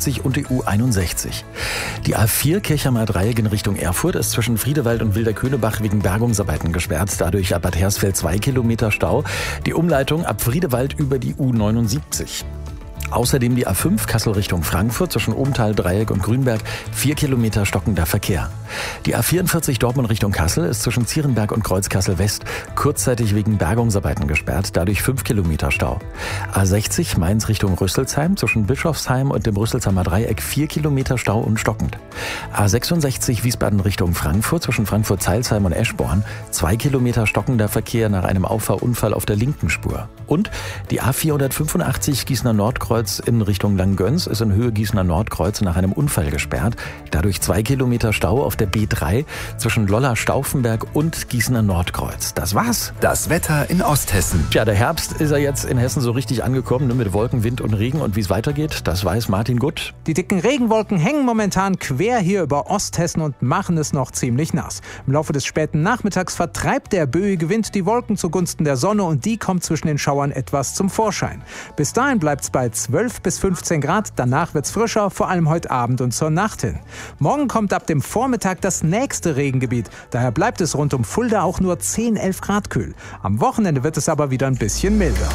A75 und die U61. Die A4 Kirchheimer Dreieck in Richtung Erfurt ist zwischen Friedewald und Wilderköhnebach wegen Bergungsarbeiten gesperrt. Dadurch ab Bad Hersfeld 2 Kilometer Stau. Die Umleitung ab Friedewald über die U79. Außerdem die A5 Kassel Richtung Frankfurt zwischen Obenthal, Dreieck und Grünberg 4 Kilometer stockender Verkehr. Die A44 Dortmund Richtung Kassel ist zwischen Zierenberg und Kreuzkassel West kurzzeitig wegen Bergungsarbeiten gesperrt, dadurch 5 Kilometer Stau. A60 Mainz Richtung Rüsselsheim zwischen Bischofsheim und dem Rüsselsheimer Dreieck 4 Kilometer Stau und stockend. A66 Wiesbaden Richtung Frankfurt zwischen Frankfurt-Zeilsheim und Eschborn 2 Kilometer stockender Verkehr nach einem Auffahrunfall auf der linken Spur. Und die A485 Gießener Nordkreuz in Richtung Langgöns ist in Höhe Gießener Nordkreuz nach einem Unfall gesperrt. Dadurch 2 Kilometer Stau auf der B3 zwischen Lolla-Stauffenberg und Gießener Nordkreuz. Das war's. Das Wetter in Osthessen. Tja, der Herbst ist ja jetzt in Hessen so richtig angekommen, ne, mit Wolken, Wind und Regen. Und wie es weitergeht, das weiß Martin Gutt. Die dicken Regenwolken hängen momentan quer hier über Osthessen und machen es noch ziemlich nass. Im Laufe des späten Nachmittags vertreibt der böige Wind die Wolken zugunsten der Sonne und die kommt zwischen den Schauern etwas zum Vorschein. Bis dahin bleibt es bei 12 bis 15 Grad, danach wird es frischer, vor allem heute Abend und zur Nacht hin. Morgen kommt ab dem Vormittag das nächste Regengebiet, daher bleibt es rund um Fulda auch nur 10, 11 Grad kühl. Am Wochenende wird es aber wieder ein bisschen milder.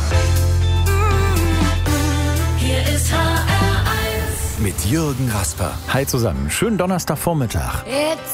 Hier ist HR1 Mit Jürgen Rasper. Hi zusammen, schönen Donnerstagvormittag.